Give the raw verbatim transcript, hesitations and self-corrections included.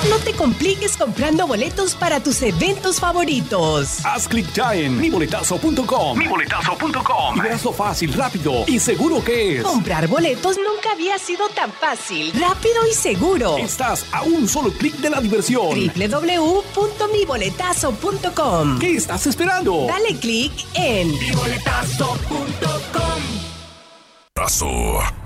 No te compliques comprando boletos para tus eventos favoritos. Haz clic ya en mi boletazo punto com. mi boletazo punto com. Y verás lo fácil, rápido y seguro que es. Comprar boletos nunca había sido tan fácil, rápido y seguro. Estás a un solo clic de la diversión. doble u doble u doble u punto mi boletazo punto com. ¿Qué estás esperando? Dale clic en mi boletazo punto com. Boletazo.